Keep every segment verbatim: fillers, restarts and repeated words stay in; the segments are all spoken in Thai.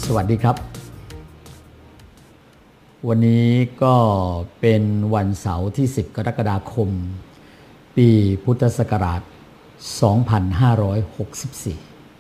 สวัสดีครับวันนี้ก็เป็นวันเสาร์ที่สิบกรกฎาคมปีพุทธศักราชสองพันห้าร้อยหกสิบสี่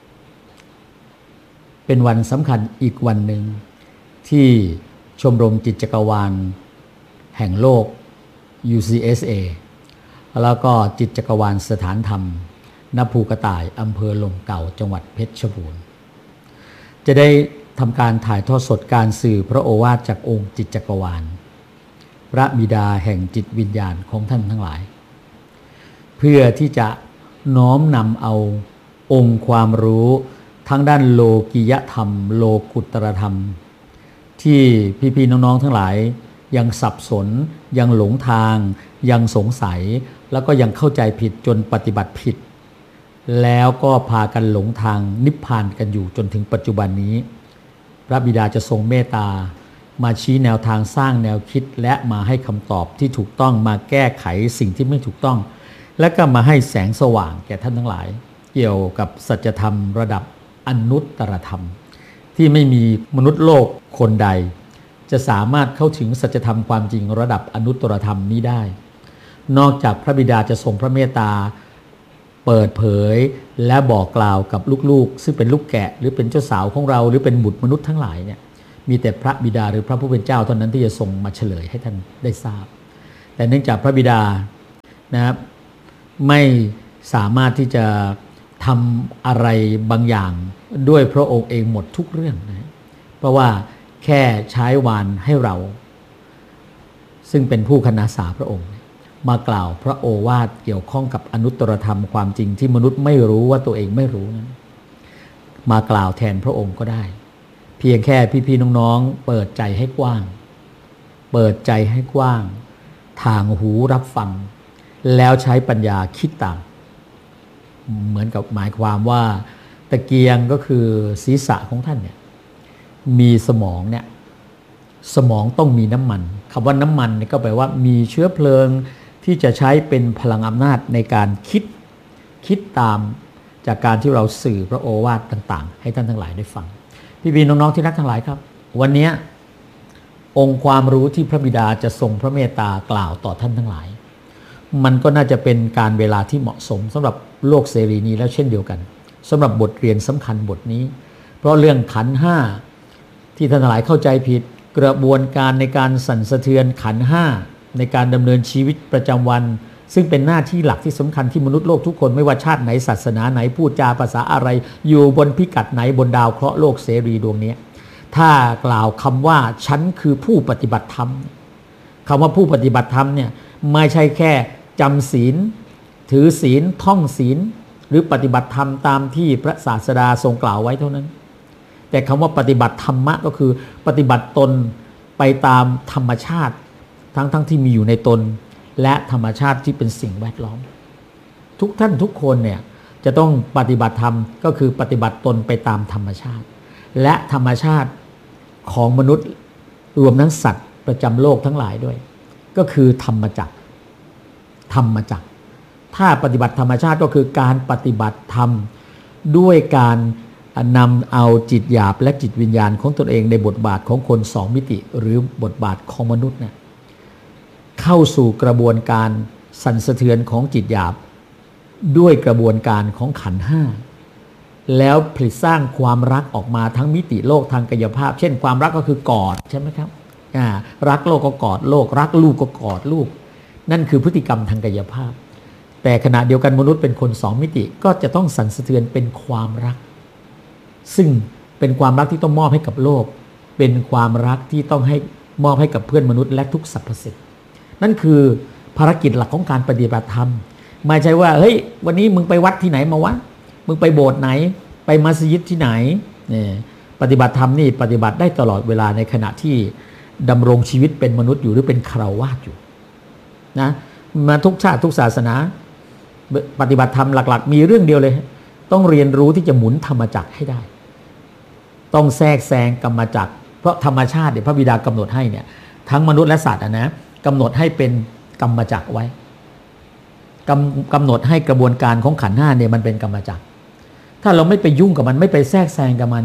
เป็นวันสำคัญอีกวันหนึ่งที่ชมรมจิตจักรวาลแห่งโลก ยู ซี เอส เอ แล้วก็จิตจักรวาลสถานธรรมณภูกระต่ายอำเภอลมเก่าจังหวัดเพชรบูรณ์จะได้ทำการถ่ายทอดสดการสื่อพระโอวาทจากองค์จิตจักรวาลพระบิดาแห่งจิตวิญญาณของท่านทั้งหลายเพื่อที่จะน้อมนำเอาองค์ความรู้ทั้งด้านโลกิยธรรมโลกุตตรธรรมที่พี่ๆน้องๆทั้งหลายยังสับสนยังหลงทางยังสงสัยแล้วก็ยังเข้าใจผิดจนปฏิบัติผิดแล้วก็พากันหลงทางนิพพานกันอยู่จนถึงปัจจุบันนี้พระบิดาจะทรงเมตตามาชี้แนวทางสร้างแนวคิดและมาให้คำตอบที่ถูกต้องมาแก้ไขสิ่งที่ไม่ถูกต้องและก็มาให้แสงสว่างแก่ท่านทั้งหลายเกี่ยวกับสัจธรรมระดับอนุตตรธรรมที่ไม่มีมนุษย์โลกคนใดจะสามารถเข้าถึงสัจธรรมความจริงระดับอนุตตรธรรมนี้ได้นอกจากพระบิดาจะทรงพระเมตตาเปิดเผยและบอกกล่าวกับลูกๆซึ่งเป็นลูกแกะหรือเป็นเจ้าสาวของเราหรือเป็นบุตรมนุษย์ทั้งหลายเนี่ยมีแต่พระบิดาหรือพระผู้เป็นเจ้าเท่านั้นที่จะทรงมาเฉลยให้ท่านได้ทราบแต่เนื่องจากพระบิดานะครับไม่สามารถที่จะทำอะไรบางอย่างด้วยพระองค์เองหมดทุกเรื่องนะเพราะว่าแค่ใช้วานให้เราซึ่งเป็นผู้คณาสาพระองค์มากล่าวพระโอวาทเกี่ยวข้องกับอนุตตรธรรมความจริงที่มนุษย์ไม่รู้ว่าตัวเองไม่รู้นั้นมากล่าวแทนพระองค์ก็ได้เพียงแค่พี่ๆน้องๆเปิดใจให้กว้างเปิดใจให้กว้างทางหูรับฟังแล้วใช้ปัญญาคิดตามเหมือนกับหมายความว่าตะเกียงก็คือศีรษะของท่านเนี่ยมีสมองเนี่ยสมองต้องมีน้ำมันคำว่าน้ำมันนี่ก็แปลว่ามีเชื้อเพลิงที่จะใช้เป็นพลังอำนาจในการคิดคิดตามจากการที่เราสื่อพระโอวาทต่างๆให้ท่านทั้งหลายได้ฟังพี่ๆน้องๆที่รักทั้งหลายครับวันนี้องค์ความรู้ที่พระบิดาจะทรงพระเมตตากล่าวต่อท่านทั้งหลายมันก็น่าจะเป็นการเวลาที่เหมาะสมสำหรับโลกเสรีนี้แล้วเช่นเดียวกันสำหรับบทเรียนสำคัญบทนี้เพราะเรื่องขันธ์ห้าที่ท่านทั้งหลายเข้าใจผิดกระบวนการในการสั่นสะเทือนขันธ์ห้าในการดำเนินชีวิตประจำวันซึ่งเป็นหน้าที่หลักที่สำคัญที่มนุษย์โลกทุกคนไม่ว่าชาติไหนศาสนาไหนพูดจาภาษาอะไรอยู่บนพิกัดไหนบนดาวเคราะห์โลกเสรีดวงนี้ถ้ากล่าวคำว่าฉันคือผู้ปฏิบัติธรรมคำว่าผู้ปฏิบัติธรรมเนี่ยไม่ใช่แค่จำศีลถือศีลท่องศีลหรือปฏิบัติธรรมตามที่พระศาสดาทรงกล่าวไว้เท่านั้นแต่คำว่าปฏิบัติธรรมะก็คือปฏิบัติตนไปตามธรรมชาติทั้งทั้งที่มีอยู่ในตนและธรรมชาติที่เป็นสิ่งแวดล้อมทุกท่านทุกคนเนี่ยจะต้องปฏิบัติธรรมก็คือปฏิบัติตนไปตามธรรมชาติและธรรมชาติของมนุษย์รวมทั้งสัตว์ประจำโลกทั้งหลายด้วยก็คือธรรมจักรธรรมจักรถ้าปฏิบัติธรรมชาติก็คือการปฏิบัติธรรมด้วยการนำเอาจิตหยาบและจิตวิญญาณของตนเองในบทบาทของคนสองมิติหรือบทบาทของมนุษย์เนี่ยเข้าสู่กระบวนการสั่นสะเทือนของจิตหยาบด้วยกระบวนการของขันธ์ห้าแล้วผลิตสร้างความรักออกมาทั้งมิติโลกทางกายภาพเช่นความรักก็คือกอดใช่ไหมครับรักโลกก็กอดโลกรักลูกก็กอดลูกนั่นคือพฤติกรรมทางกายภาพแต่ขณะเดียวกันมนุษย์เป็นคนสองมิติก็จะต้องสั่นสะเทือนเป็นความรักซึ่งเป็นความรักที่ต้องมอบให้กับโลกเป็นความรักที่ต้องให้มอบให้กับเพื่อนมนุษย์และทุกสรรพสิ่งนั่นคือภารกิจหลักของการปฏิบัติธรรมไม่ใช่ว่าเฮ้ยวันนี้มึงไปวัดที่ไหนมาวะมึงไปโบสถ์ไหนไปมัสยิดที่ไหนเนี่ยปฏิบัติธรรมนี่ปฏิบัติได้ตลอดเวลาในขณะที่ดำรงชีวิตเป็นมนุษย์อยู่หรือเป็นฆราวาสอยู่นะมาทุกชาติทุกศาสนาปฏิบัติธรรมหลักๆมีเรื่องเดียวเลยต้องเรียนรู้ที่จะหมุนธรรมจักรให้ได้ต้องแทรกแซงกรรมจักรเพราะธรรมชาติเนี่ยพระบิดากำหนดให้เนี่ยทั้งมนุษย์และสัตว์นะกำหนดให้เป็นกรรมจักรไว้กำกำหนดให้กระบวนการของขันธ์ห้าเนี่ยมันเป็นกรรมจักรถ้าเราไม่ไปยุ่งกับมันไม่ไปแทรกแซงกับมันเนี่ย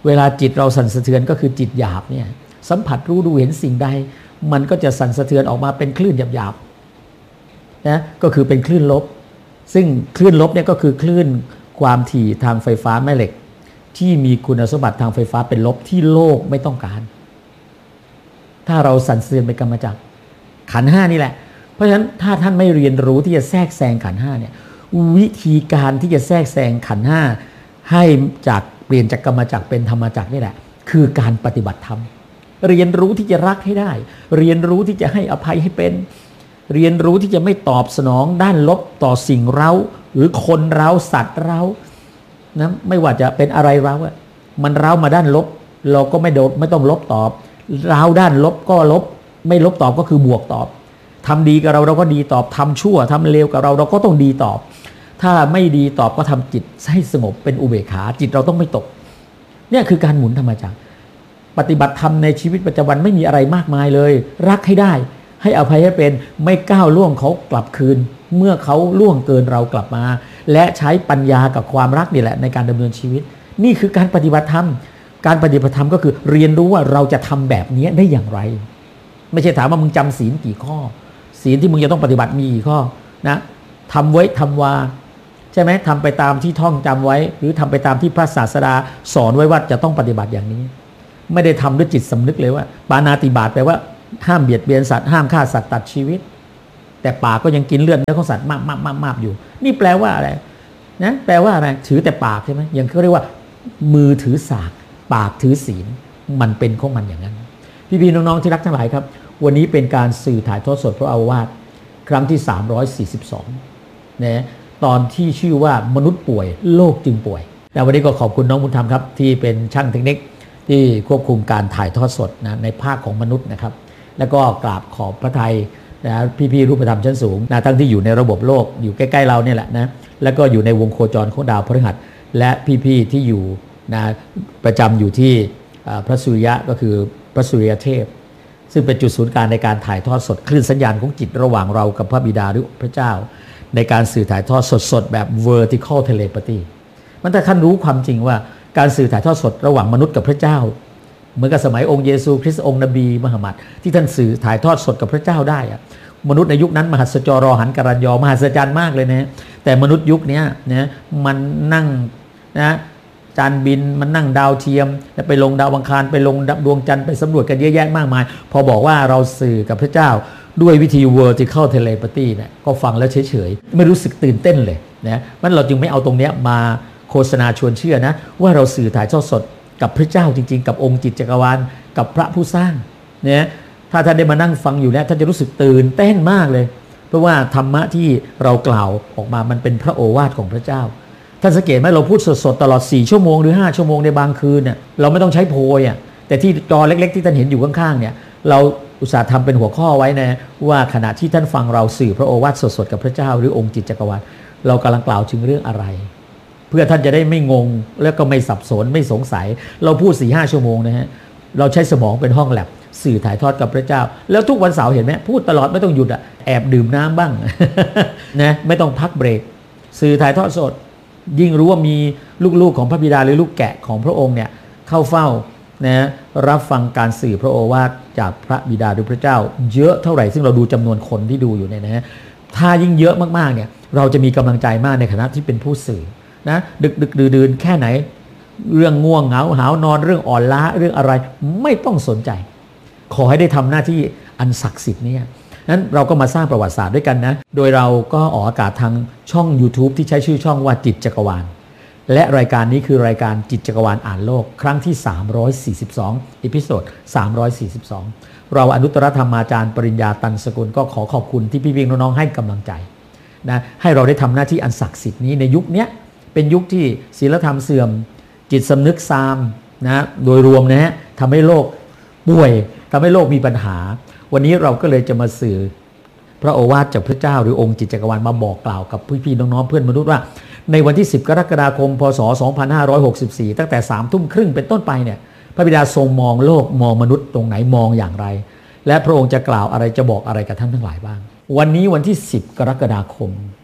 เวลาจิตเราสั่นสะเทือนก็คือจิตหยาบเนี่ยสัมผัสรู้ดูเห็นสิ่งใดมันก็จะสั่นสะเทือนออกมาเป็นคลื่นหยาบๆนะก็คือเป็นคลื่นลบซึ่งคลื่นลบเนี่ยก็คือคลื่นความถี่ทางไฟฟ้าแม่เหล็กที่มีคุณสมบัติทางไฟฟ้าเป็นลบที่โลกไม่ต้องการถ้าเราสั่นสะเทือนเป็นกรรมจักรขันธ์ห้านี่แหละเพราะฉะนั้นถ้าท่านไม่เรียนรู้ที่จะแทรกแซงขันธ์ห้าเนี่ยวิธีการที่จะแทรกแซงขันธ์ห้าให้จากเปลี่ยนจากกรรมจักรเป็นธรรมจักรนี่แหละคือการปฏิบัติธรรมเรียนรู้ที่จะรักให้ได้เรียนรู้ที่จะให้อภัยให้เป็นเรียนรู้ที่จะไม่ตอบสนองด้านลบต่อสิ่งเร้าหรือคนเร้าสัตว์เร้านะไม่ว่าจะเป็นอะไรเร้าอะมันเร้ามาด้านลบเราก็ไม่โดดไม่ต้องลบตอบเร้าด้านลบก็ลบไม่ลบตอบก็คือบวกตอบทำดีกับเราเราก็ดีตอบทำชั่วทำเลวกับเราเราก็ต้องดีตอบถ้าไม่ดีตอบก็ทำจิตให้สงบเป็นอุเบกขาจิตเราต้องไม่ตกเนี่ยคือการหมุนธรรมจักรปฏิบัติธรรมในชีวิตประจำวันไม่มีอะไรมากมายเลยรักให้ได้ให้อภัยให้เป็นไม่ก้าวล่วงเขากลับคืนเมื่อเขาล่วงเกินเรากลับมาและใช้ปัญญากับความรักนี่แหละในการดำเนินชีวิตนี่คือการปฏิบัติธรรมการปฏิบัติธรรมก็คือเรียนรู้ว่าเราจะทำแบบนี้ได้อย่างไรไม่ใช่ถามว่ามึงจำศีลกี่ข้อศีลที่มึงจะต้องปฏิบัติมีกี่ข้อนะทำไว้ทำวาใช่ไหมทำไปตามที่ท่องจำไว้หรือทำไปตามที่พระศาสดาสอนไว้ว่าจะต้องปฏิบัติอย่างนี้ไม่ได้ทำด้วยจิตสำนึกเลยว่าปาณาติบาตแปลว่าห้ามเบียดเบียนสัตว์ห้ามฆ่าสัตว์ตัดชีวิตแต่ปากก็ยังกินเลือดเนื้อของสัตว์มากมากมากมากอยู่นี่แปลว่าอะไรนะแปลว่าอะไรถือแต่ปากใช่ไหมยังเขาเรียกว่ามือถือสากปากถือศีลมันเป็นของมันอย่างนั้นพี่ๆน้องๆที่รักทั้งหลายครับวันนี้เป็นการสื่อถ่ายทอดสดพระโอวาทครั้งที่สามร้อยสี่สิบสองนะตอนที่ชื่อว่ามนุษย์ป่วยโลกจึงป่วยแต่วันนี้ก็ขอบคุณน้องบุญธรรมครับที่เป็นช่างเทคนิคที่ควบคุมการถ่ายทอดสดนะในภาคของมนุษย์นะครับแล้วก็กราบขอบพระทัยนะพี่ๆรูปธรรมชั้นสูงนะทั้งที่อยู่ในระบบโลกอยู่ใกล้ๆเราเนี่ยแหละนะแล้วก็อยู่ในวงโคจรของดาวพฤหัสและพี่ๆที่อยู่นะประจำอยู่ที่พระสุริยะก็คือพระสุริยเทพซึ่งเป็นจุดศูนย์กลางในการถ่ายทอดสดคลื่นสัญญาณของจิตระหว่างเรากับพระบิดาหรือพระเจ้าในการสื่อถ่ายทอดสดๆแบบ vertical telepathy มันถ้าท่านรู้ความจริงว่าการสื่อถ่ายทอดสดระหว่างมนุษย์กับพระเจ้าเหมือนกับสมัยองค์เยซูคริสต์องค์นบีมุฮัมมัดที่ท่านสื่อถ่ายทอดสดกับพระเจ้าได้อะมนุษย์ในยุคนั้นมหัศจรรอหันกัรัญญอมหัศจรรย์มากเลยนะแต่มนุษย์ยุคนี้นะมันนั่งนะจานบินมันนั่งดาวเทียมไปลงดาวอังคารไปลงดวงจันทร์ไปสำรวจกันเยอะแยะมากมายพอบอกว่าเราสื่อกับพระเจ้าด้วยวิธี vertical telepathy เนี่ยก็ฟังแล้วเฉยๆไม่รู้สึกตื่นเต้นเลยนะมันเราจึงไม่เอาตรงเนี้ยมาโฆษณาชวนเชื่อนะว่าเราสื่อถ่ายทอดสดกับพระเจ้าจริงๆกับองค์จิตจักรวาลกับพระผู้สร้างเนี่ยถ้าท่านได้มานั่งฟังอยู่แล้วท่านจะรู้สึกตื่นเต้นมากเลยเพราะว่าธรรมะที่เรากล่าวออกมามันเป็นพระโอวาทของพระเจ้าท่านสังเกตไหมเราพูดสดๆตลอดสี่ชั่วโมงหรือห้าชั่วโมงในบางคืนเนี่ยเราไม่ต้องใช้โพยอ่ะแต่ที่จอเล็กๆที่ท่านเห็นอยู่ข้างๆเนี่ยเราอุตส่าห์ทำเป็นหัวข้อไว้นะว่าขณะที่ท่านฟังเราสื่อพระโอวาทสดๆกับพระเจ้าหรือองค์จิตจักรวาลเรากำลังกล่าวถึงเรื่องอะไรเพื่อท่านจะได้ไม่งงแล้วก็ไม่สับสนไม่สงสัยเราพูด สี่ห้า ชั่วโมงนะฮะเราใช้สมองเป็นห้องแลบสื่อถ่ายทอดกับพระเจ้าแล้วทุกวันเสาร์เห็นไหมพูดตลอดไม่ต้องหยุดอ่ะแอบดื่มน้ำบ้าง นะไม่ต้องพักเบรกสื่อถ่ายทอดสดยิ่งรู้ว่ามีลูกๆของพระบิดาหรือลูกแกะของพระองค์เนี่ยเข้าเฝ้านะรับฟังการสื่อพระโอวาทจากพระบิดาหรือพระเจ้าเยอะเท่าไหร่ซึ่งเราดูจำนวนคนที่ดูอยู่เนี่ยนะถ้ายิ่งเยอะมากๆเนี่ยเราจะมีกำลังใจมากในฐานะที่เป็นผู้สื่อนะดึกดึกดื่นๆแค่ไหนเรื่องง่วงเหงาหาวนอนเรื่องอ่อนล้าเรื่องอะไรไม่ต้องสนใจขอให้ได้ทำหน้าที่อันศักดิ์สิทธิ์นี้นั้นเราก็มาสร้างประวัติศาสตร์ด้วยกันนะโดยเราก็ออกอากาศทางช่อง YouTube ที่ใช้ชื่อช่องว่าจิตจักรวาลและรายการนี้คือรายการจิตจักรวาลอ่านโลกครั้งที่สามร้อยสี่สิบสองอีพิโซดสามร้อยสี่สิบสองเราอนุตตรธรรมาจารย์ปริญญาตันสกุลก็ขอขอบคุณที่พี่ๆน้องๆให้กำลังใจนะให้เราได้ทำหน้าที่อันศักดิ์สิทธิ์นี้ในยุคนี้เป็นยุคที่ศีลธรรมเสื่อมจิตสำนึกซามนะโดยรวมนะฮะทำให้โลกป่วยทำให้โลกมีปัญหาวันนี้เราก็เลยจะมาสื่อพระโอวาทจากพระเจ้าหรือองค์จิตจักรวาลมาบอกกล่าวกับพี่ๆน้องๆเพื่อนมนุษย์ว่าในวันที่สิบกรกฎาคมพ.ศ. สองพันห้าร้อยหกสิบสี่ตั้งแต่สามทุ่มครึ่งเป็นต้นไปเนี่ยพระบิดาทรงมองโลกมองมนุษย์ตรงไหนมองอย่างไรและพระองค์จะกล่าวอะไรจะบอกอะไรกับท่านทั้งหลายบ้างวันนี้วันที่สิบกรกฎาคม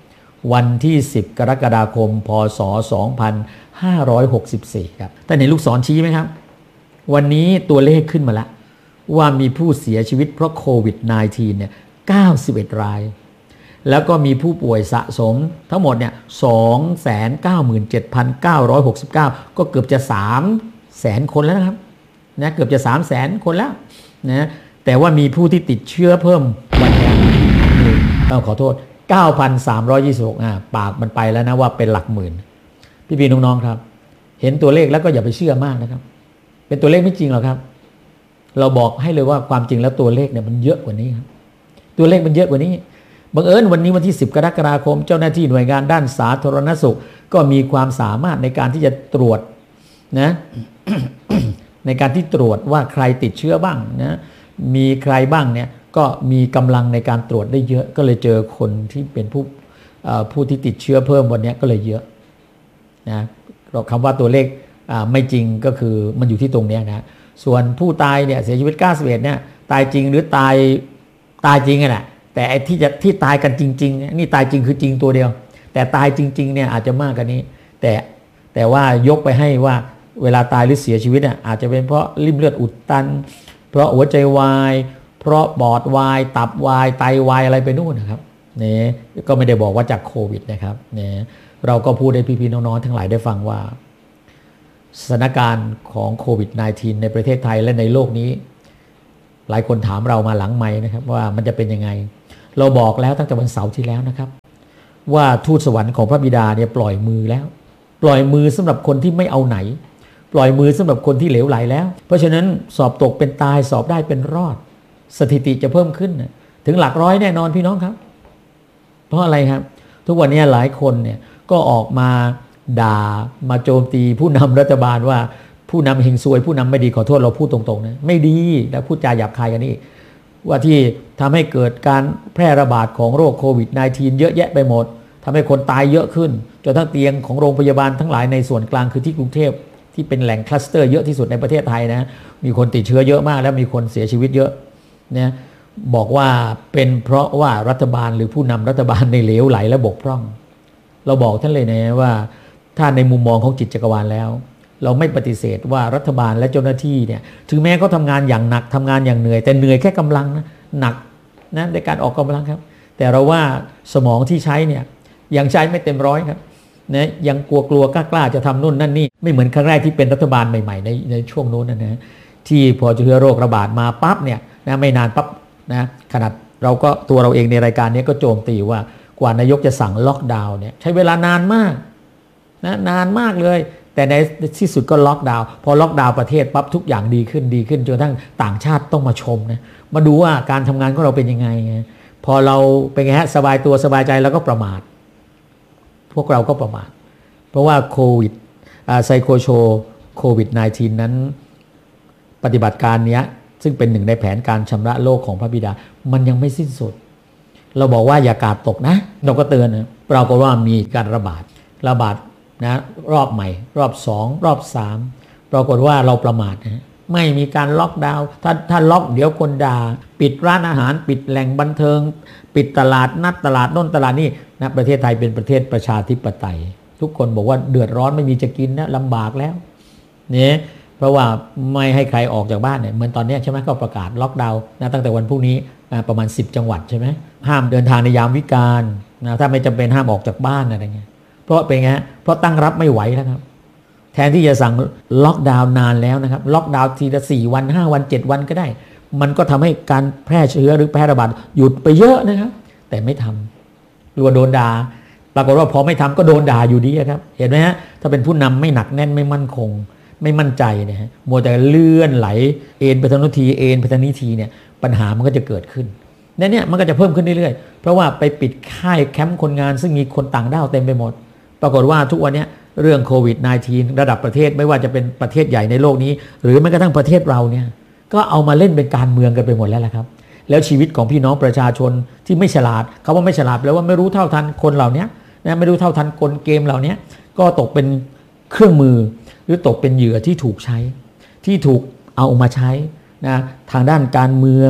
วันที่สิบกรกฎาคมพศสองพันห้าร้อยหกสิบสี่ครับท่านเห็นลูกศรชี้ไหมครับวันนี้ตัวเลขขึ้นมาแล้วว่ามีผู้เสียชีวิตเพราะโควิด สิบเก้า เนี่ยเก้าสิบเอ็ดรายแล้วก็มีผู้ป่วยสะสมทั้งหมดเนี่ย สองแสนเก้าหมื่นเจ็ดพันเก้าร้อยหกสิบเก้า ก็เกือบจะ สามแสน คนแล้วนะครับนะเกือบจะ สามแสน คนแล้วนะแต่ว่ามีผู้ที่ติดเชื้อเพิ่มวันนี้ต้องขอโทษ เก้าพันสามร้อยยี่สิบหก อ่าปากมันไปแล้วนะว่าเป็นหลักหมื่นพี่ๆน้องๆครับเห็นตัวเลขแล้วก็อย่าไปเชื่อมากนะครับเป็นตัวเลขไม่จริงหรอกครับเราบอกให้เลยว่าความจริงแล้วตัวเลขเนี่ยมันเยอะกว่านี้ครับตัวเลขมันเยอะกว่านี้บังเอิญวันนี้วันที่สิบกรกฎาคมเจ้าหน้าที่หน่วยงานด้านสาธารณสุขก็มีความสามารถในการที่จะตรวจนะ ในการที่ตรวจว่าใครติดเชื้อบ้างนะมีใครบ้างเนี่ยก็มีกำลังในการตรวจได้เยอะก็เลยเจอคนที่เป็นผู้ผู้ที่ติดเชื้อเพิ่มวันนี้ก็เลยเยอะนะคำว่าตัวเลขไม่จริงก็คือมันอยู่ที่ตรงนี้นะส่วนผู้ตายเนี่ยเสียชีวิตเก้าสิบเอ็ดเนี่ยตายจริงหรือตายตายจริงอ่ะนะแต่ไอ้ที่จะที่ตายกันจริงๆนี่ตายจริงคือจริงตัวเดียวแต่ตายจริงๆเนี่ยอาจจะมากกว่านี้แต่แต่ว่ายกไปให้ว่าเวลาตายหรือเสียชีวิตอ่ะอาจจะเป็นเพราะริ่มเลือดอุดตันเพราะหัวใจวายเพราะปอดวายตับวายไตวายอะไรไปนู่นนะครับเนี่ยก็ไม่ได้บอกว่าจากโควิดนะครับเนี่ยเราก็พูดให้พี่ๆน้องๆทั้งหลายได้ฟังว่าสถานการณ์ของโควิด สิบเก้า ในประเทศไทยและในโลกนี้หลายคนถามเรามาหลังไมค์นะครับว่ามันจะเป็นยังไงเราบอกแล้วตั้งแต่วันเสาร์ที่แล้วนะครับว่าทูตสวรรค์ของพระบิดาเนี่ยปล่อยมือแล้วปล่อยมือสำหรับคนที่ไม่เอาไหนปล่อยมือสำหรับคนที่เหลวไหลแล้วเพราะฉะนั้นสอบตกเป็นตายสอบได้เป็นรอดสถิติจะเพิ่มขึ้นถึงหลักร้อยแน่นอนพี่น้องครับเพราะอะไรครับทุกวันนี้หลายคนเนี่ยก็ออกมาด่ามาโจมตีผู้นำรัฐบาลว่าผู้นำเฮงซวยผู้นำไม่ดีขอโทษเราพูดตรงๆนะไม่ดีแล้วพูดจาหยาบคายกันนี่ว่าที่ทำให้เกิดการแพร่ระบาดของโรคโควิด สิบเก้า เยอะแยะไปหมดทำให้คนตายเยอะขึ้นจนทั้งเตียงของโรงพยาบาลทั้งหลายในส่วนกลางคือที่กรุงเทพที่เป็นแหล่งคลัสเตอร์เยอะที่สุดในประเทศไทยนะมีคนติดเชื้อเยอะมากแล้วมีคนเสียชีวิตเยอะเนี่ยบอกว่าเป็นเพราะว่ารัฐบาลหรือผู้นำรัฐบาลในเหลวไหลและบกพร่องเราบอกท่านเลยนะว่าถ้าในมุมมองของจิตจักรวาลแล้วเราไม่ปฏิเสธว่ารัฐบาลและเจ้าหน้าที่เนี่ยถึงแม้เขาทำงานอย่างหนักทำงานอย่างเหนื่อยแต่เหนื่อยแค่กำลังนะหนักนะในการออกกำลังครับแต่เราว่าสมองที่ใช้เนี่ยยังใช้ไม่เต็มร้อยครับนะยังกลัวกลัวกล้ากล้าจะทำนู่นนั่นนี่ไม่เหมือนครั้งแรกที่เป็นรัฐบาลใหม่ๆในในช่วงโน้นนะนะที่พอเชื้อโรคระบาดมาปั๊บเนี่ยนะไม่นานปั๊บนะขนาดเราก็ตัวเราเองในรายการนี้ก็โจมตีว่ากว่านายกจะสั่งล็อกดาวน์เนี่ยใช้เวลานานมากนะนานมากเลยแต่ในที่สุดก็ล็อกดาวน์พอล็อกดาวน์ประเทศปั๊บทุกอย่างดีขึ้นดีขึ้นจนกระทั่งต่างชาติต้องมาชมนะมาดูว่าการทำงานของเราเป็นยังไงพอเราเป็นไงฮะสบายตัวสบายใจแล้วก็ประมาทพวกเราก็ประมาทเพราะว่าโควิดไซโคโชโควิด สิบเก้า นั้นปฏิบัติการนี้ซึ่งเป็นหนึ่งในแผนการชำระโลกของพระบิดามันยังไม่สิ้นสุดเราบอกว่าอย่ากาดตกนะเราก็เตือนนะปรากฏว่ามีการระบาดระบาดนะรอบใหม่รอบสองรอบสามปรากฏว่าเราประมาทนะไม่มีการล็อกดาวน์ถ้าถ้าล็อกเดี๋ยวคนด่าปิดร้านอาหารปิดแหล่งบันเทิงปิดตลาดนัดตลาดโน่นตลาดนี่นะประเทศไทยเป็นประเทศประชาธิปไตยทุกคนบอกว่าเดือดร้อนไม่มีจะกินนะลำบากแล้วเนี่ยเพราะว่าไม่ให้ใครออกจากบ้านเนี่ยเหมือนตอนนี้ใช่ไหมก็ประกาศล็อกดาวน์นะตั้งแต่วันพรุ่งนี้ประมาณสิบจังหวัดใช่ไหมห้ามเดินทางในยามวิกาลนะถ้าไม่จำเป็นห้ามออกจากบ้านอะไรเงี้ยเพราะเป็นไงเพราะตั้งรับไม่ไหวแล้วครับแทนที่จะสั่งล็อกดาวน์นานแล้วนะครับล็อกดาวน์ทีละสี่วันห้าวันเจ็ดวันก็ได้มันก็ทำให้การแพร่เชื้อหรือแพร่ระบาดหยุดไปเยอะนะครับแต่ไม่ทำกลัวโดนด่าปรากฏว่าพอไม่ทำก็โดนด่าอยู่ดีครับเห็นไหมฮะถ้าเป็นผู้นำไม่หนักแน่นไม่มั่นคงไม่มั่นใจนะฮะมัวแต่เลื่อนไหลเอ็นไปทางโน้นทีเอ็นไปทางนี้ทีเนี่ยปัญหามันก็จะเกิดขึ้นเนี่ยเนี่ยมันก็จะเพิ่มขึ้นเรื่อยๆเพราะว่าไปปิดค่ายแคมป์คนงานซึ่งมีคนต่างด้าวเต็มไปหมดปรากฏว่าทุกวันนี้เรื่องโควิด สิบเก้า ระดับประเทศไม่ว่าจะเป็นประเทศใหญ่ในโลกนี้หรือแม้กระทั่งประเทศเราเนี่ยก็เอามาเล่นเป็นการเมืองกันไปหมดแล้วละครับแล้วชีวิตของพี่น้องประชาชนที่ไม่ฉลาดเขาว่าไม่ฉลาดแปลว่าไม่รู้เท่าทันคนเหล่านี้นะไม่รู้เท่าทันกลเกมเหล่านี้ก็ตกเป็นเครื่องมือหรือตกเป็นเหยื่อที่ถูกใช้ที่ถูกเอามาใช้นะทางด้านการเมือง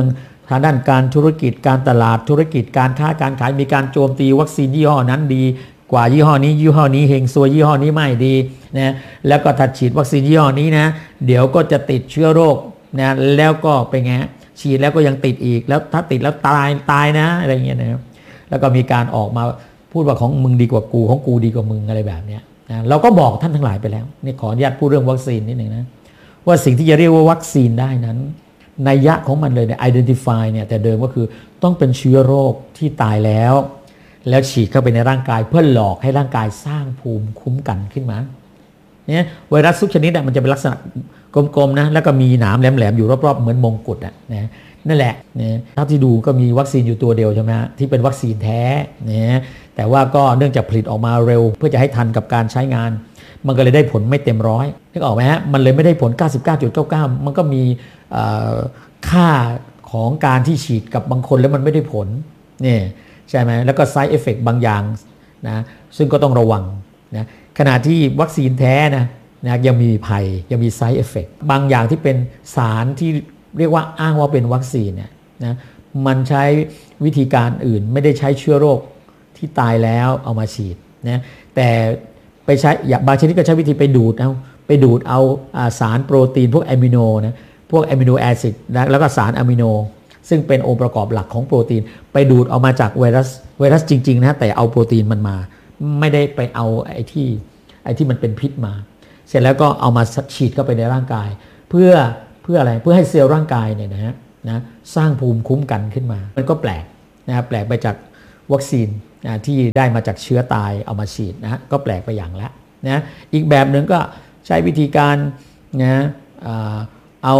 ทางด้านการธุรกิจการตลาดธุรกิจการค้าการขายมีการโจมตีวัคซีนยี่ห้อนั้นดีกว่ายี่ห้อนี้ยี่ห้อนี้เฮงซวยยี่ห้อนี้ไม่ดีนะแล้วก็ถ้าฉีดวัคซีนยี่ห้อนี้นะเดี๋ยวก็จะติดเชื้อโรคนะแล้วก็เป็นไงฉีดแล้วก็ยังติดอีกแล้วถ้าติดแล้วตายตายนะอะไรเงี้ยนะครับแล้วก็มีการออกมาพูดว่าของมึงดีกว่ากูของกูดีกว่ามึงอะไรแบบนี้นะเราก็บอกท่านทั้งหลายไปแล้วนี่ขออนุญาตพูดเรื่องวัคซีนนิดหนึ่งนะว่าสิ่งที่จะเรียกว่าวัคซีนได้นั้นนัยยะของมันเลยเนี่ย identify เนี่ยแต่เดิมก็คือต้องเป็นเชื้อโรคที่ตายแล้วแล้วฉีดเข้าไปในร่างกายเพื่อหลอกให้ร่างกายสร้างภูมิคุ้มกันขึ้นมาเนี่ยไวรัสทุกชนิดมันจะเป็นลักษณะกลมๆนะแล้วก็มีหนามแหลมๆอยู่รอบๆเหมือนมงกุฎอ่ะนะนั่นแหละเนี่ยเท่าที่ดูก็มีวัคซีนอยู่ตัวเดียวใช่ไหมที่เป็นวัคซีนแท้เนี่ยแต่ว่าก็เนื่องจากผลิตออกมาเร็วเพื่อจะให้ทันกับการใช้งานมันก็เลยได้ผลไม่เต็มร้อยนึกออกไหมฮะมันเลยไม่ได้ผล เก้าสิบเก้าจุดเก้าเก้า มันก็มีค่าของการที่ฉีดกับบางคนแล้วมันไม่ได้ผลนี่ใช่ไหมแล้วก็ side effect บางอย่างนะซึ่งก็ต้องระวังนะขณะที่วัคซีนแท้นะนะยังมีภัยยังมี side effect บางอย่างที่เป็นสารที่เรียกว่าอ้างว่าเป็นวัคซีนเนี่ยนะมันใช้วิธีการอื่นไม่ได้ใช้เชื้อโรคที่ตายแล้วเอามาฉีดนะแต่ไปใช้บางชนิดก็ใช้วิธีไปดูดเอาไปดูดเอาสารโปรตีนพวกอะมิโนนะพวกอะมิโนแอซิดนะแล้วก็สารอะมิโนซึ่งเป็นองค์ประกอบหลักของโปรตีนไปดูดเอามาจากไวรัสไวรัสจริงๆนะแต่เอาโปรตีนมันมาไม่ได้ไปเอาไอ้ที่ไอ้ที่มันเป็นพิษมาเสร็จแล้วก็เอามาฉีดเข้าไปในร่างกายเพื่อเพื่ออะไรเพื่อให้เซลล์ร่างกายเนี่ยนะนะสร้างภูมิคุ้มกันขึ้นมามันก็แปลกนะแปลกไปจากวัคซีนนะที่ได้มาจากเชื้อตายเอามาฉีดนะก็แปลกไปอย่างละนะอีกแบบหนึ่งก็ใช้วิธีการนะเอา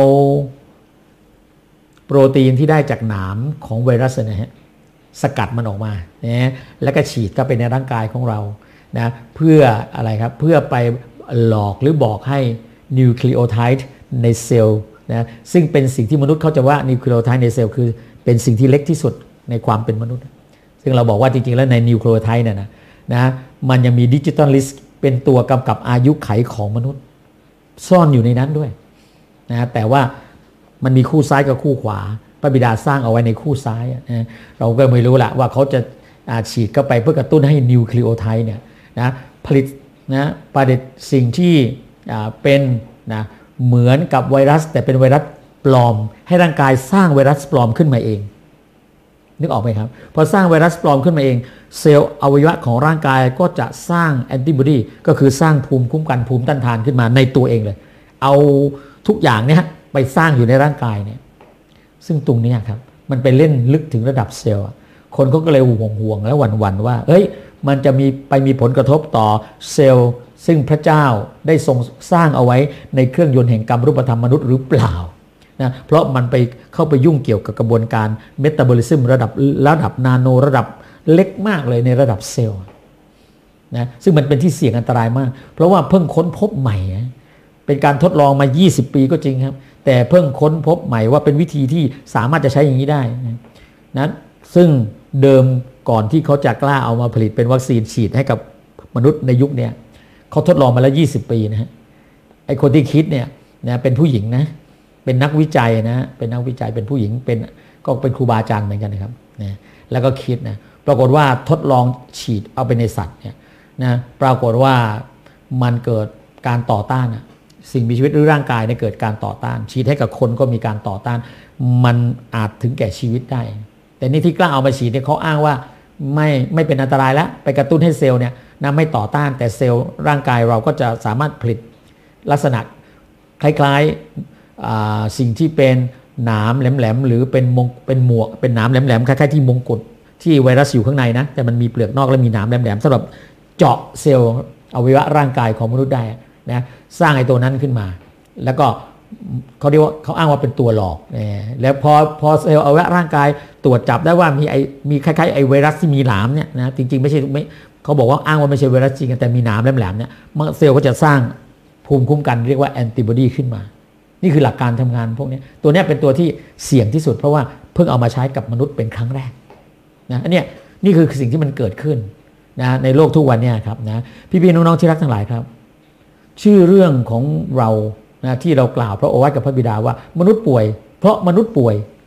โปรตีนที่ได้จากหนามของไวรัสนะฮะสกัดมันออกมานะแล้วก็ฉีดเข้าไปในร่างกายของเรานะเพื่ออะไรครับเพื่อไปหลอกหรือบอกให้นิวคลีโอไทด์ในเซลล์นะซึ่งเป็นสิ่งที่มนุษย์เขาจะว่านิวคลีโอไทด์ในเซลล์คือเป็นสิ่งที่เล็กที่สุดในความเป็นมนุษย์ซึ่งเราบอกว่าจริงๆแล้วในนิวคลีโอไทด์เนี่ยนะนะมันยังมีดิจิตอลลิสต์เป็นตัวกำกับอายุไขของมนุษย์ซ่อนอยู่ในนั้นด้วยนะแต่ว่ามันมีคู่ซ้ายกับคู่ขวาพระบิดาสร้างเอาไว้ในคู่ซ้ายนะเราก็ไม่รู้ละว่าเขาจะฉีดเข้าไปเพื่อกระตุ้นให้นิวคลีโอไทด์เนี่ยนะผลิตนะผลิตสิ่งที่เป็นนะเหมือนกับไวรัสแต่เป็นไวรัสปลอมให้ร่างกายสร้างไวรัสปลอมขึ้นมาเองนึกออกไหมครับพอสร้างไวรัสปลอมขึ้นมาเองเซลล์อวัยวะของร่างกายก็จะสร้างแอนติบอดีก็คือสร้างภูมิคุ้มกันภูมิต้านทานขึ้นมาในตัวเองเลยเอาทุกอย่างเนี่ยไปสร้างอยู่ในร่างกายเนี่ยซึ่งตรงนี้ครับมันไปเล่นลึกถึงระดับเซลล์คนเขาก็เลยห่วงห่วงและหวั่นหวั่นว่าเอ้ยมันจะมีไปมีผลกระทบต่อเซลล์ซึ่งพระเจ้าได้ทรงสร้างเอาไว้ในเครื่องยนต์แห่งกรรมรูปธรรมมนุษย์หรือเปล่านะเพราะมันไปเข้าไปยุ่งเกี่ยวกับกระบวนการเมตาบอลิซึมระดับระดับนาโนระดับเล็กมากเลยในระดับเซลล์นะซึ่งมันเป็นที่เสี่ยงอันตรายมากเพราะว่าเพิ่งค้นพบใหม่เป็นการทดลองมายี่สิบปีก็จริงครับแต่เพิ่งค้นพบใหม่ว่าเป็นวิธีที่สามารถจะใช้อย่างนี้ได้นะซึ่งเดิมก่อนที่เขาจะกล้าเอามาผลิตเป็นวัคซีนฉีดให้กับมนุษย์ในยุคนี้เขาทดลองมาแล้วยี่สิบปีนะฮะไอคนที่คิดเนี่ยนะเป็นผู้หญิงนะเป็นนักวิจัยนะเป็นนักวิจัยเป็นผู้หญิงเป็นก็เป็นครูบาอาจารย์เหมือนกันนะครับนะแล้วก็คิดนะปรากฏว่าทดลองฉีดเอาไปในสัตว์เนี่ยนะปรากฏว่ามันเกิดการต่อต้านนะสิ่งมีชีวิตหรือร่างกายเนี่ยเกิดการต่อต้านฉีดให้กับคนก็มีการต่อต้านมันอาจถึงแก่ชีวิตได้แต่นี่ที่กล้าเอามาฉีดเนี่ยเขาอ้างว่าไม่ไม่เป็นอันตรายแล้วไปกระตุ้นให้เซลล์เนี่ยนะไม่ต่อต้านแต่เซลล์ร่างกายเราก็จะสามารถผลิตลักษณะคล้ายๆสิ่งที่เป็นหนามแหลมๆหรือเป็นมงเป็นหมวกเป็นหนามแหลมๆคล้ายๆที่มงกุฎที่ไวรัสอยู่ข้างในนะแต่มันมีเปลือกนอกและมีหนามแหลมๆสำหรับเจาะเซลล์อวัยวะร่างกายของมนุษย์ได้นะสร้างไอ้ตัวนั้นขึ้นมาแล้วก็เขาเรียกว่าเขาอ้างว่าเป็นตัวหลอกแล้วพอพอเซลล์อวัยวะร่างกายตรวจจับได้ว่ามีไอมีคล้ายๆไอไวรัสที่มีหนามเนี่ยนะจริงๆไม่ใช่ไม่เขาบอกว่าอ้างว่าไม่ใช่ไวรัสจริงแต่มีหนามแหลมๆเนี่ยเซลล์ก็จะสร้างภูมิคุ้มกันเรียกว่าแอนติบอดีขึ้นมานี่คือหลักการทำงานพวกนี้ตัวนี้เป็นตัวที่เสี่ยงที่สุดเพราะว่าเพิ่งเอามาใช้กับมนุษย์เป็นครั้งแรกนะอันนี้นี่คือสิ่งที่มันเกิดขึ้นนะในโลกทุกวันเนี่ยครับนะพี่ๆน้องๆที่รักทั้งหลายครับชื่อเรื่องของเรานะที่เรากล่าวพระโอวาทกับพระบิดาว่ามนุษย์ป่วยเพราะมนุษย์ป่วย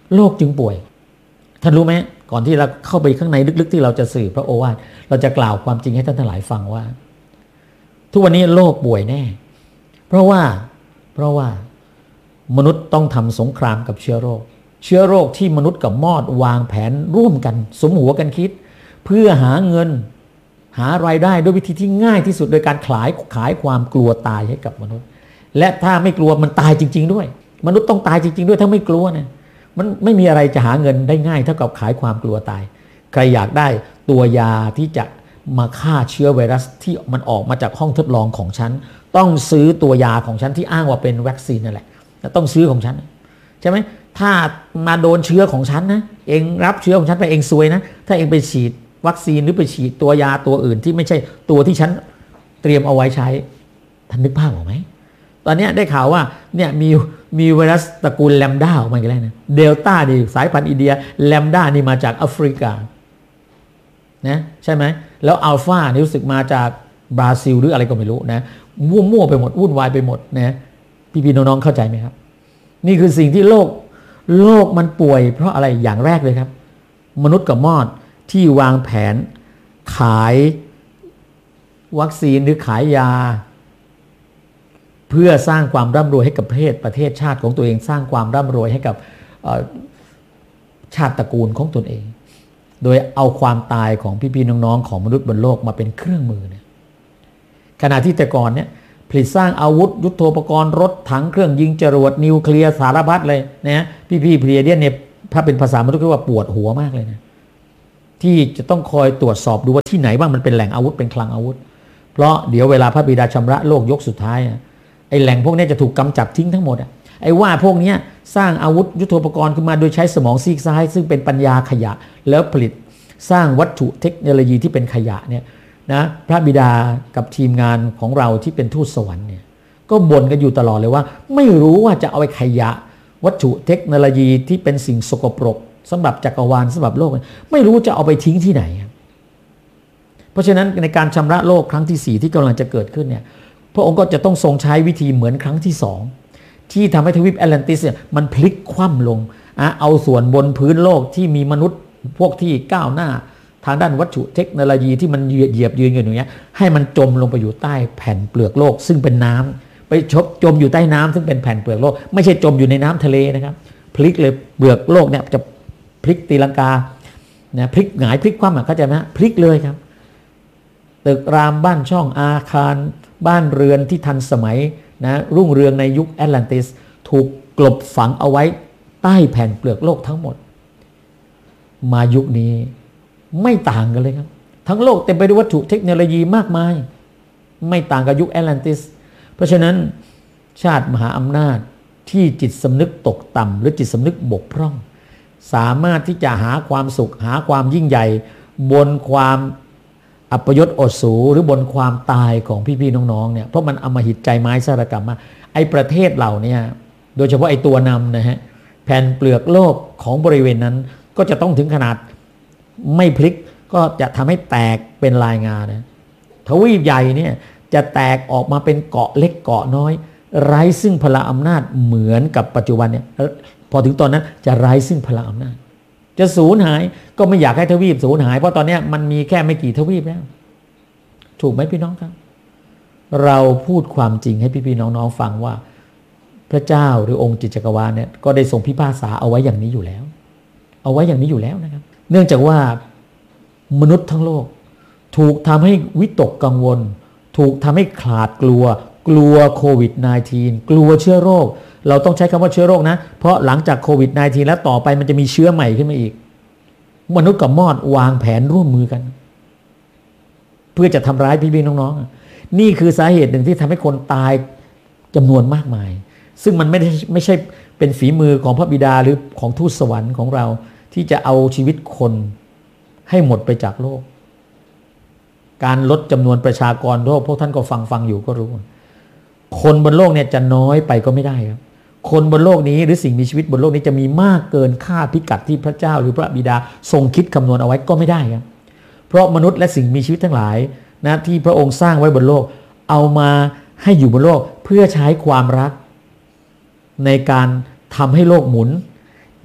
โลกจึงป่วยท่านรู้ไหมก่อนที่เราเข้าไปข้างในลึกๆที่เราจะสื่อพระโอวาทเราจะกล่าวความจริงให้ท่านทั้งหลายฟังว่าทุกวันนี้โลกป่วยแน่เพราะว่าเพราะว่ามนุษย์ต้องทำสงครามกับเชื้อโรคเชื้อโรคที่มนุษย์กับมอดวางแผนร่วมกันสมหัวกันคิดเพื่อหาเงินหารายได้ด้วยวิธีที่ง่ายที่สุดโดยการขายขายความกลัวตายให้กับมนุษย์และถ้าไม่กลัวมันตายจริงๆด้วยมนุษย์ต้องตายจริงๆด้วยถ้าไม่กลัวเนี่ยมันไม่มีอะไรจะหาเงินได้ง่ายเท่ากับขายความกลัวตายใครอยากได้ตัวยาที่จะมาฆ่าเชื้อไวรัสที่มันออกมาจากห้องทดลองของฉันต้องซื้อตัวยาของฉันที่อ้างว่าเป็นวัคซีนนั่นแหละต้องซื้อของฉันใช่ไหมถ้ามาโดนเชื้อของฉันนะเองรับเชื้อของฉันไปเองซวยนะถ้าเองไปฉีดวัคซีนหรือไปฉีดตัวยาตัวอื่นที่ไม่ใช่ตัวที่ฉันเตรียมเอาไว้ใช้ท่านนึกภาพออกไหมตอนนี้ได้ข่าวว่าเนี่ยมีมีไวรัสตระกูลแลมด้าออกมาอีกแล้วนะเดลต้านี่สายพันธุ์อินเดียแลมด้านี่มาจากแอฟริกานะใช่ไหมแล้วอัลฟานี่รู้สึกมาจากบราซิลหรืออะไรก็ไม่รู้นะมั่วๆไปหมดวุ่นวายไปหมดนะพี่ๆน้องๆเข้าใจไหมครับนี่คือสิ่งที่โลกโลกมันป่วยเพราะอะไรอย่างแรกเลยครับมนุษย์กับมอดที่วางแผนขายวัคซีนหรือขายยาเพื่อสร้างความร่ำรวยให้กับประเทศประเทศชาติของตัวเองสร้างความร่ำรวยให้กับชาติตระกูลของตนเองโดยเอาความตายของพี่ๆน้องๆของมนุษย์บนโลกมาเป็นเครื่องมือเนี่ยขณะที่แต่ก่อนเนี่ยผลิตสร้างอาวุธยุทโธปกรณ์รถถังเครื่องยิงจรวดนิวเคลียร์สารพัดเลยนะพี่ๆเพลียเดียนเนี่ยถ้าเป็นภาษามนุษย์ก็ว่าปวดหัวมากเลยนะที่จะต้องคอยตรวจสอบดูว่าที่ไหนบ้างมันเป็นแหล่งอาวุธเป็นคลังอาวุธเพราะเดี๋ยวเวลาพระบิดาชำระโลกยกสุดท้ายไอ้แหล่งพวกนี้จะถูกกำจัดทิ้งทั้งหมดไอ้ว่าพวกนี้สร้างอาวุธยุทโธปกรณ์ขึ้นมาโดยใช้สมองซีกซ้ายซึ่งเป็นปัญญาขยะแล้วผลิตสร้างวัตถุเทคโนโลยีที่เป็นขยะเนี่ยนะพระบิดากับทีมงานของเราที่เป็นทูตสวรรค์เนี่ยก็บ่นกันอยู่ตลอดเลยว่าไม่รู้ว่าจะเอาไปขยะวัตถุเทคโนโลยีที่เป็นสิ่งสกปรกสำหรับจักรวาลสำหรับโลกไม่รู้จะเอาไปทิ้งที่ไหนเพราะฉะนั้นในการชำระโลกครั้งที่สี่ที่กำลังจะเกิดขึ้นเนี่ยพระองค์ก็จะต้องทรงใช้วิธีเหมือนครั้งที่สองที่ทำให้ทวีปแอตแลนติสเนี่ยมันพลิกคว่ำลงเอาส่วนบนพื้นโลกที่มีมนุษย์พวกที่ก้าวหน้าทางด้านวัตถุเทคโนโลยีที่มันเหยียบยืนกันอย่างเงี้ยให้มันจมลงไปอยู่ใต้แผ่นเปลือกโลกซึ่งเป็นน้ำไปชบจมอยู่ใต้น้ำซึ่งเป็นแผ่นเปลือกโลกไม่ใช่จมอยู่ในน้ำทะเลนะครับพลิกเลยเปลือกโลกเนี่ยจะพลิกตีลังกานะพลิกหงายพลิกคว่ำเข้าใจไหมฮะพลิกเลยครับตึกรามบ้านช่องอาคารบ้านเรือนที่ทันสมัยนะรุ่งเรืองในยุคแอตแลนติสถูกกลบฝังเอาไว้ใต้แผ่นเปลือกโลกทั้งหมดมายุคนี้ไม่ต่างกันเลยครับทั้งโลกเต็มไปด้วยวัตถุเทคโนโลยีมากมายไม่ต่างกับยุคแอตแลนติสเพราะฉะนั้นชาติมหาอำนาจที่จิตสำนึกตกต่ำหรือจิตสำนึกบกพร่องสามารถที่จะหาความสุขหาความยิ่งใหญ่บนความอัปยศอดสูหรือบนความตายของพี่ๆน้องๆเนี่ยเพราะมันอำมหิตใจไม้สารกรรมมาไอ้ประเทศเหล่านี้โดยเฉพาะไอ้ตัวนำนะฮะแผ่นเปลือกโลกของบริเวณนั้นก็จะต้องถึงขนาดไม่พลิกก็จะทำให้แตกเป็นลายงานะทวีปใหญ่เนี่ยจะแตกออกมาเป็นเกาะเล็กเกาะน้อยไร้ซึ่งพลังอำนาจเหมือนกับปัจจุบันเนี่ยพอถึงตอนนั้นจะไร้ซึ่งพลังอำนาจจะสูญหายก็ไม่อยากให้ทวีปสูญหายเพราะตอนนี้มันมีแค่ไม่กี่ทวีปแล้วถูกไหมพี่น้องครับเราพูดความจริงให้พี่ๆน้องๆฟังว่าพระเจ้าหรือองค์จิตจักรวาลเนี่ยก็ได้ทรงพิพากษาเอาไว้อย่างนี้อยู่แล้วเอาไว้อย่างนี้อยู่แล้วนะครับเนื่องจากว่ามนุษย์ทั้งโลกถูกทำให้วิตกกังวลถูกทำให้ขลาดกลัวกลัวโควิด สิบเก้า กลัวเชื้อโรคเราต้องใช้คำว่าเชื้อโรคนะเพราะหลังจากโควิด สิบเก้า แล้วต่อไปมันจะมีเชื้อใหม่ขึ้นมาอีกมนุษย์กับมอดวางแผนร่วมมือกันเพื่อจะทำร้ายพี่ๆน้องๆนี่คือสาเหตุหนึ่งที่ทำให้คนตายจำนวนมากมายซึ่งมันไม่ได้ไม่ใช่เป็นฝีมือของพระบิดาหรือของทูตสวรรค์ของเราที่จะเอาชีวิตคนให้หมดไปจากโลกการลดจำนวนประชากรโลกพวกท่านก็ฟังฟังอยู่ก็รู้คนบนโลกเนี่ยจะน้อยไปก็ไม่ได้ครับคนบนโลกนี้หรือสิ่งมีชีวิตบนโลกนี้จะมีมากเกินค่าพิกัดที่พระเจ้าหรือพระบิดาทรงคิดคำนวณเอาไว้ก็ไม่ได้ครับเพราะมนุษย์และสิ่งมีชีวิตทั้งหลายนะที่พระองค์สร้างไว้บนโลกเอามาให้อยู่บนโลกเพื่อใช้ความรักในการทำให้โลกหมุน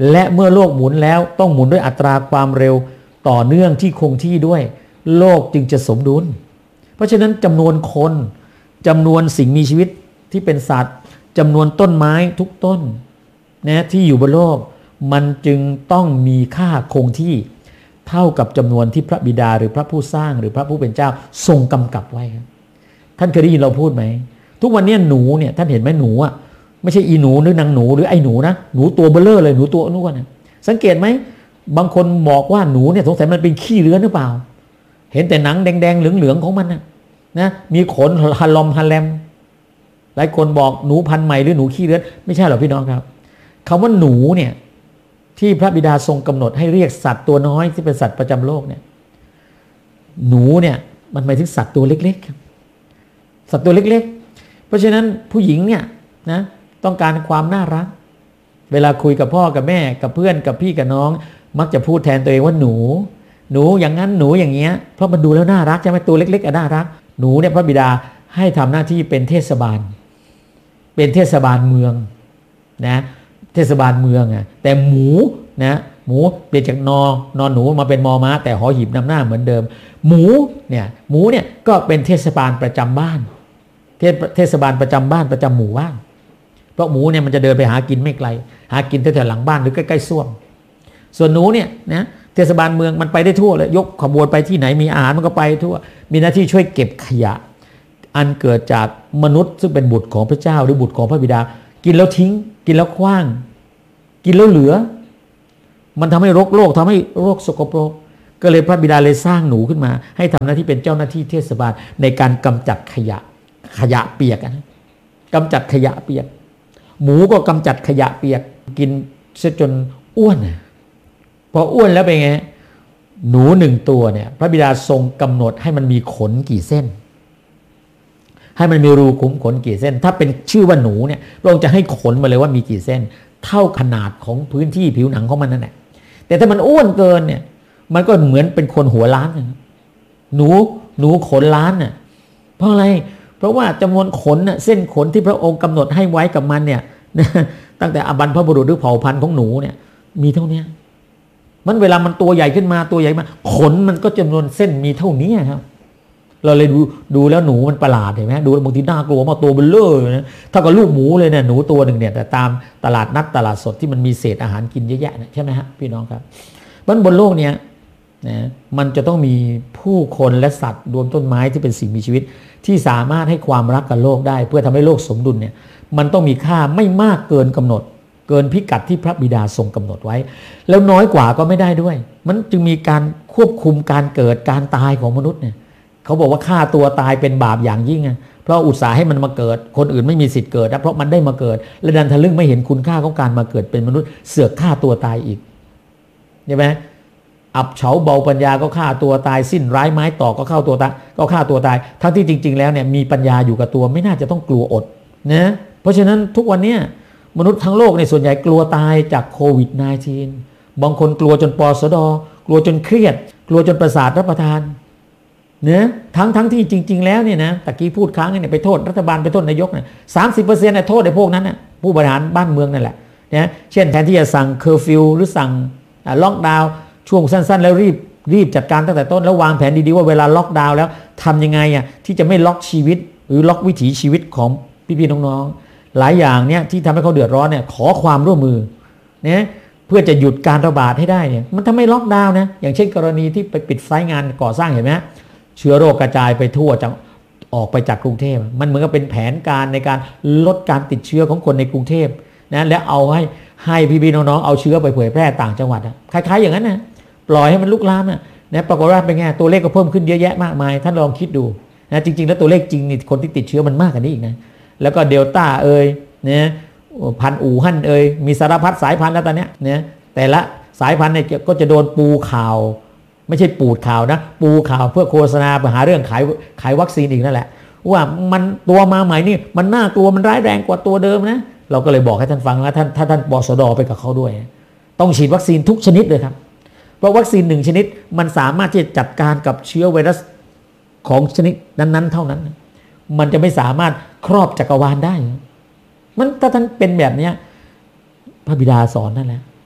และเมื่อโลกหมุนแล้วต้องหมุนด้วยอัตราความเร็วต่อเนื่องที่คงที่ด้วยโลกจึงจะสมดุลเพราะฉะนั้นจำนวนคนจำนวนสิ่งมีชีวิตที่เป็นสัตว์จำนวนต้นไม้ทุกต้นนะที่อยู่บนโลกมันจึงต้องมีค่าคงที่เท่ากับจำนวนที่พระบิดาหรือพระผู้สร้างหรือพระผู้เป็นเจ้าทรงกำกับไว้ครับท่านเคยได้ยินเราพูดไหมทุกวันนี้หนูเนี่ยท่านเห็นไหมหนูอ่ะไม่ใช่อีหนูหรือนางหนูหรือไอ้หนูนะหนูตัวเบลเลอร์เลยหนูตัวนู้นนะสังเกตไหมบางคนบอกว่าหนูเนี่ยสงสัยมันเป็นขี้เลื้อนหรือเปล่าเห็นแต่หนังแดงๆเหลืองๆของมันนะนะมีขนฮัลลอมฮัลแลมหลายคนบอกหนูพันธุ์ใหม่หรือหนูขี้เลื้อนไม่ใช่หรอกพี่น้องครับคำว่าหนูเนี่ยที่พระบิดาทรงกำหนดให้เรียกสัตว์ตัวน้อยที่เป็นสัตว์ประจำโลกเนี่ยหนูเนี่ยมันหมายถึงสัตว์ตัวเล็กๆครับสัตว์ตัวเล็กๆเพราะฉะนั้นผู้หญิงเนี่ยนะต้องการความน่ารักเวลาคุยกับพ่อกับแม่กับเพื่อนกับพี่กับน้องมักจะพูดแทนตัวเองว่าหนูหนูอย่างนั้นหนูอย่างเงี้ยเพราะมันดูแล้วน่ารักใช่ไหมตัวเล็กๆอ่ะน่ารักหนูเนี่ยพระบิดาให้ทำหน้าที่เป็นเทศบาลเป็นเทศบาลเมืองนะเทศบาลเมืองอ่ะแต่หมูนะหมูเปลี่ยนจากนอนอนหนูมาเป็นมอม้าแต่หอหีบนำหน้าเหมือนเดิมหมูเนี่ยหมูเนี่ยก็เป็นเทศบาลประจำบ้านเทศเทศบาลประจำบ้านประจำหมู่บ้านเพราะหมูเนี่ยมันจะเดินไปหากินไม่ไกลหากินแถวๆหลังบ้านหรือใกล้ๆส้วมส่วนหนูเนี่ยนะเทศบาลเมืองมันไปได้ทั่วเลยยกขบวนไปที่ไหนมีอาหารมันก็ไปทั่วมีหน้าที่ช่วยเก็บขยะอันเกิดจากมนุษย์ซึ่งเป็นบุตรของพระเจ้าหรือบุตรของพระบิดากินแล้วทิ้งกินแล้วขว้างกินแล้วเหลือมันทำให้รกโลกทำให้โรคสกปรกก็เลยพระบิดาเลยสร้างหนูขึ้นมาให้ทำหน้าที่เป็นเจ้าหน้าที่เทศบาลในการกำจัดขยะขยะเปียกนะกำจัดขยะเปียกหมูก็กำจัดขยะเปียกกินเสียจนอ้วนพออ้วนแล้วเป็นไงหนูหนึ่งตัวเนี่ยพระบิดาทรงกำหนดให้มันมีขนกี่เส้นให้มันมีรูขุมขนกี่เส้นถ้าเป็นชื่อว่าหนูเนี่ยพระองค์จะให้ขนมาเลยว่ามีกี่เส้นเท่าขนาดของพื้นที่ผิวหนังของมันนั่นแหละแต่ถ้ามันอ้วนเกินเนี่ยมันก็เหมือนเป็นคนหัวล้านนะหนูหนูขนล้านน่ะเพราะอะไรเพราะว่าจำนวนขนน่ะเส้นขนที่พระองค์กำหนดให้ไว้กับมันเนี่ยตั้งแต่อบรรพบุรุษหรือเผ่าพันธุ์ของหนูเนี่ยมีเท่านี้มันเวลามันตัวใหญ่ขึ้นมาตัวใหญ่มาขนมันก็จำนวนเส้นมีเท่านี้ครับเราเลยดูดูแล้วหนูมันประหลาดเห็นไหมดูบางทีน่ากลัวมากตัวเบลเลอร์นะถ้ากับลูกหมูเลยเนี่ยหนูตัวหนึ่งเนี่ยแต่ตามตลาดนัดตลาดสดที่มันมีเศษอาหารกินเยอะแยะใช่ไหมฮะพี่น้องครับบนบนโลกเนี้ยนะมันจะต้องมีผู้คนและสัตว์รวมต้นไม้ที่เป็นสิ่งมีชีวิตที่สามารถให้ความรักกับโลกได้เพื่อทำให้โลกสมดุลเนี่ยมันต้องมีค่าไม่มากเกินกำหนดเกินพิกัดที่พระบิดาทรงกำหนดไว้แล้วน้อยกว่าก็ไม่ได้ด้วยมันจึงมีการควบคุมการเกิดการตายของมนุษย์เนี่ยเขาบอกว่าฆ่าตัวตายเป็นบาปอย่างยิ่งเพราะอุตส่าห์ให้มันมาเกิดคนอื่นไม่มีสิทธิ์เกิดนะเพราะมันได้มาเกิดและดันทะลึ่งไม่เห็นคุณค่าของการมาเกิดเป็นมนุษย์เสือกฆ่าตัวตายอีกใช่ไหมอับเฉาเบาปัญญาก็ฆ่าตัวตายสิ้นร้ายไม้ต่อก็เข้าตัวตายก็ฆ่าตัวตายทั้งที่จริงๆแล้วเนี่ยมีปัญญาอยู่กับตัวไม่น่าจะต้องกลัวอดนะเพราะฉะนั้นทุกวันนี้มนุษย์ทั้งโลกในส่วนใหญ่กลัวตายจากโควิด สิบเก้า บางคนกลัวจนปสดกลัวจนเครียดกลัวจนประสาทรับประทานเนะทั้งทั้งที่จริงๆแล้วเนี่ยนะตะกี้พูดค้างเนี่ยไปโทษรัฐบาลไปโทษนายกเนี่ยสามสิบเปอร์เซ็นต์เนี่ยโทษไอ้พวกนั้นน่ะผู้บริหารบ้านเมืองนั่นแหละนะเช่นแทนที่จะสั่งเคอร์ฟิวหรือสั่งล็อกดาวน์ช่วงสั้นๆแล้วรีบรีบจัดการตั้งแต่ต้นแล้ววางแผนดีๆว่าเวลาล็อกดาวน์แล้วทำยังไงอ่ะที่จะไม่ล็อกชีวิตหรือล็อกวิถีชีวิตของพี่ๆน้องๆหลายอย่างเนี่ยที่ทำให้เขาเดือดร้อนเนี่ยขอความร่วมมือเนี่ยเพื่อจะหยุดการระบาดให้ได้เนี่ยมันทำให้ล็อกดาวน์นะอย่างเช่นกรณีที่ไปปิดไซต์งานก่อสร้างเห็นไหมเชื้อโรคกระจายไปทั่วจากออกไปจากกรุงเทพมันเหมือนกับเป็นแผนการในการลดการติดเชื้อของคนในกรุงเทพนะและเอาให้ให้พี่ๆน้องๆเอาเชื้อไปเผยแพร่ต่างจังหวัดคล้ายๆอย่างนั้นนะปล่อยให้มันลุกลามนะนะปรากฏว่าเป็นไงตัวเลขก็เพิ่มขึ้นเยอะแยะมากมายท่านลองคิดดูนะจริงๆแล้วตัวเลขจริงนี่คนที่ติดเชื้อมันมากกว่านี้อีกนะแล้วก็เดลต้าเอ่ยนะพันอู่ฮั่นเอ่ยมีสารพัดสายพันธุ์แล้วตอนนี้นะแต่ละสายพันธุ์เนี่ยก็จะโดนปูข่าวไม่ใช่ปูดข่าวนะปูข่าวเพื่อโฆษณาไปหาเรื่องขายขายวัคซีนอีกนั่นแหละว่ามันตัวมาใหม่นี่มันน่ากลัวมันร้ายแรงกว่าตัวเดิมนะเราก็เลยบอกให้ท่านฟังแล้วท่านถ้าท่านบสดไปกับเขาด้วยต้องฉีดวัคซีนทุกชนิดเลยครับเพราะวัคซีนหนึ่งชนิดมันสามารถที่จะจัดการกับเชื้อไวรัสของชนิดนั้นๆเท่านั้นมันจะไม่สามารถครอบจักรวาลได้มันถ้าท่านเป็นแบบนี้พระบิดาสอนนั่นแหละ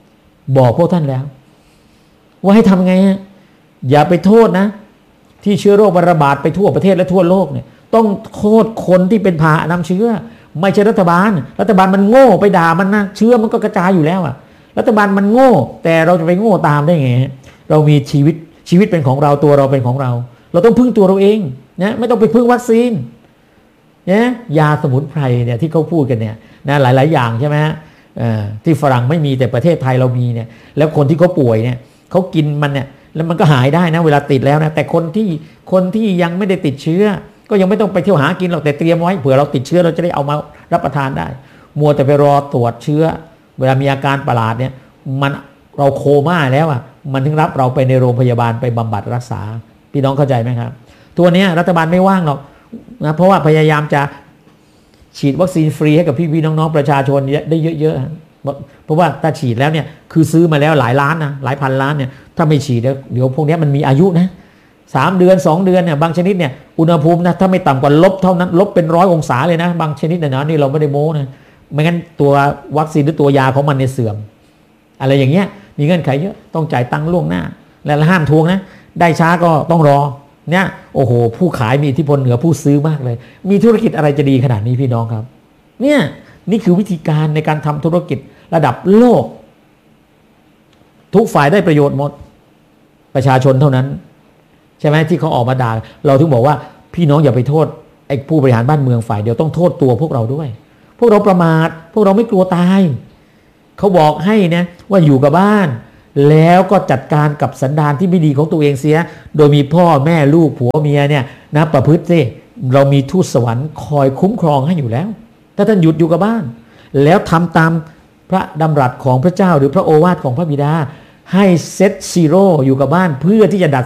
บอกพวกท่านแล้วว่าให้ทำไงฮะอย่าไปโทษนะที่เชื้อโรคมันระบาดไปทั่วประเทศและทั่วโลกเนี่ยต้องโทษคนที่เป็นพาหะนำเชื้อไม่ใช่รัฐบาลรัฐบาลมันโง่ไปด่ามันนะเชื้อมันก็กระจายอยู่แล้วอะรัฐบาลมันโง่แต่เราจะไปโง่ตามได้ไงเรามีชีวิตชีวิตเป็นของเราตัวเราเป็นของเราเราต้องพึ่งตัวเราเองนะไม่ต้องไปพึ่งวัคซีนนะยาสมุนไพรเนี่ยที่เขาพูดกันเนี่ยนะหลายๆอย่างใช่ไหมฮะที่ฝรั่งไม่มีแต่ประเทศไทยเรามีเนี่ยแล้วคนที่เขาป่วยเนี่ยเขากินมันเนี่ยแล้วมันก็หายได้นะเวลาติดแล้วนะแต่คนที่คนที่ยังไม่ได้ติดเชื้อก็ยังไม่ต้องไปเที่ยวหากินหรอกแต่เตรียมไว้เผื่อเราติดเชื้อเราจะได้เอามารับประทานได้มัวแต่ไปรอตรวจเชื้อเวลามีอาการประหลาดเนี่ยมันเราโคม่าแล้วอ่ะมันถึงรับเราไปในโรงพยาบาลไปบำบัดรักษาพี่น้องเข้าใจไหมครับตัวนี้รัฐบาลไม่ว่างหรอกนะเพราะว่าพยายามจะฉีดวัคซีนฟรีให้กับพี่ๆน้องๆประชาชนได้เยอะๆเพราะว่าถ้าฉีดแล้วเนี่ยคือซื้อมาแล้วหลายล้านนะหลายพันล้านเนี่ยถ้าไม่ฉีดเดี๋ยวพวกนี้มันมีอายุนะสามเดือนสองเดือนเนี่ยบางชนิดเนี่ยอุณหภูมินะถ้าไม่ต่ำกว่าลบเท่านั้นลบเป็นร้อยองศาเลยนะบางชนิดเนี่ยนะนี่เราไม่ได้โม้นะไม่งั้นตัววัคซีนหรือตัวยาของมันเนี่ยเสื่อมอะไรอย่างเงี้ยมีเงื่อนไขเยอะต้องจ่ายตังค์ล่วงหน้าและห้ามทวงนะได้ช้าก็ต้องรอเนี่ยโอ้โหผู้ขายมีอิทธิพลเหนือผู้ซื้อมากเลยมีธุรกิจอะไรจะดีขนาดนี้พี่น้องครับเนี่ยนี่คือวิธีการในการทำธุรกิจระดับโลกทุกฝ่ายได้ประโยชน์หมดประชาชนเท่านั้นใช่ไหมที่เขาออกมาด่าเราถึงบอกว่าพี่น้องอย่าไปโทษไอ้ผู้บริหารบ้านเมืองฝ่ายเดียวต้องโทษตัวพวกเราด้วยพวกเราประมาทพวกเราไม่กลัวตายเขาบอกให้นะว่าอยู่กับบ้านแล้วก็จัดการกับสันดานที่ไม่ดีของตัวเองเสียโดยมีพ่อแม่ลูกผัวเมียเนี่ยนะประพฤติสิเรามีทูตสวรรค์คอยคุ้มครองให้อยู่แล้วถ้าท่านหยุดอยู่กับบ้านแล้วทำตามพระดำรัสของพระเจ้าหรือพระโอวาทของพระบิดาให้เซตซีโร่อยู่กับบ้านเพื่อที่จะดัด